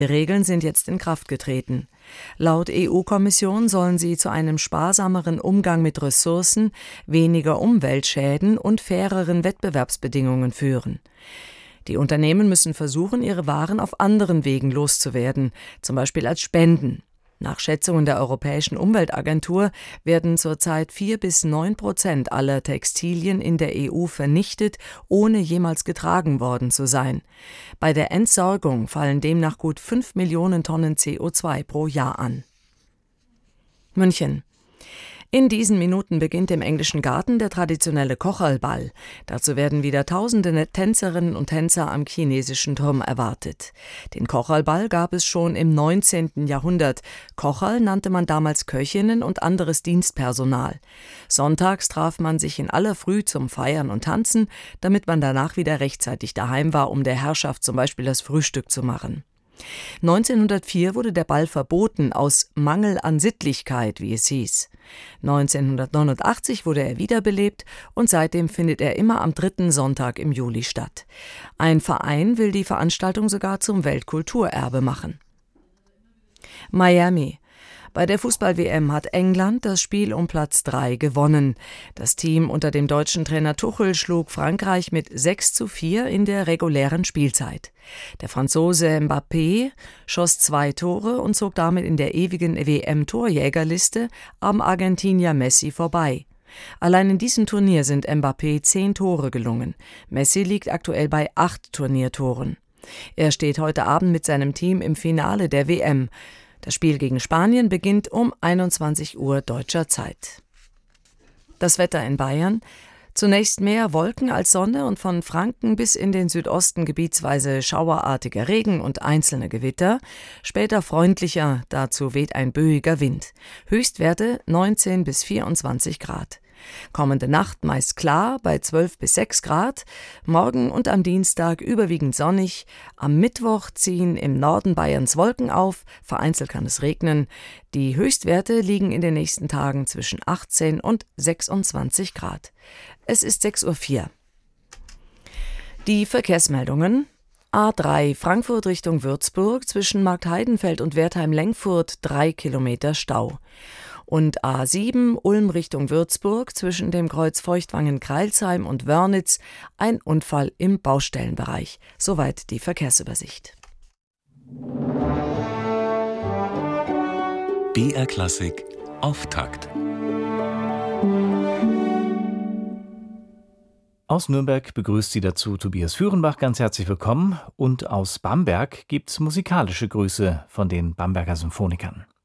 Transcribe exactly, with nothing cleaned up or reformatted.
Die Regeln sind jetzt in Kraft getreten. Laut E U-Kommission sollen sie zu einem sparsameren Umgang mit Ressourcen, weniger Umweltschäden und faireren Wettbewerbsbedingungen führen. Die Unternehmen müssen versuchen, ihre Waren auf anderen Wegen loszuwerden, zum Beispiel als Spenden. Nach Schätzungen der Europäischen Umweltagentur werden zurzeit vier bis neun Prozent aller Textilien in der E U vernichtet, ohne jemals getragen worden zu sein. Bei der Entsorgung fallen demnach gut fünf Millionen Tonnen C O zwei pro Jahr an. München. In diesen Minuten beginnt im Englischen Garten der traditionelle Kocherlball. Dazu werden wieder tausende Tänzerinnen und Tänzer am chinesischen Turm erwartet. Den Kocherlball gab es schon im neunzehnten Jahrhundert. Kocherl nannte man damals Köchinnen und anderes Dienstpersonal. Sonntags traf man sich in aller Früh zum Feiern und Tanzen, damit man danach wieder rechtzeitig daheim war, um der Herrschaft zum Beispiel das Frühstück zu machen. neunzehnhundertvier wurde der Ball verboten, aus Mangel an Sittlichkeit, wie es hieß. neunzehnhundertneunundachtzig wurde er wiederbelebt und seitdem findet er immer am dritten Sonntag im Juli statt. Ein Verein will die Veranstaltung sogar zum Weltkulturerbe machen. Miami. Bei der Fußball-W M hat England das Spiel um Platz drei gewonnen. Das Team unter dem deutschen Trainer Tuchel schlug Frankreich mit sechs zu vier in der regulären Spielzeit. Der Franzose Mbappé schoss zwei Tore und zog damit in der ewigen W M-Torjägerliste am Argentinier Messi vorbei. Allein in diesem Turnier sind Mbappé zehn Tore gelungen. Messi liegt aktuell bei acht Turniertoren. Er steht heute Abend mit seinem Team im Finale der W M. Das Spiel gegen Spanien beginnt um einundzwanzig Uhr deutscher Zeit. Das Wetter in Bayern. Zunächst mehr Wolken als Sonne und von Franken bis in den Südosten gebietsweise schauerartiger Regen und einzelne Gewitter. Später freundlicher, dazu weht ein böiger Wind. Höchstwerte neunzehn bis vierundzwanzig Grad. Kommende Nacht meist klar bei zwölf bis sechs Grad, morgen und am Dienstag überwiegend sonnig, am Mittwoch ziehen im Norden Bayerns Wolken auf, vereinzelt kann es regnen. Die Höchstwerte liegen in den nächsten Tagen zwischen achtzehn und sechsundzwanzig Grad. Es ist sechs Uhr vier. Die Verkehrsmeldungen. A drei Frankfurt Richtung Würzburg zwischen Marktheidenfeld und Wertheim-Lengfurt drei Kilometer Stau. Und A sieben Ulm Richtung Würzburg zwischen dem Kreuz Feuchtwangen-Kreilsheim und Wörnitz ein Unfall im Baustellenbereich. Soweit die Verkehrsübersicht. B R Klassik Auftakt. Aus Nürnberg begrüßt Sie dazu Tobias Führenbach, ganz herzlich willkommen. Und aus Bamberg gibt's musikalische Grüße von den Bamberger Symphonikern.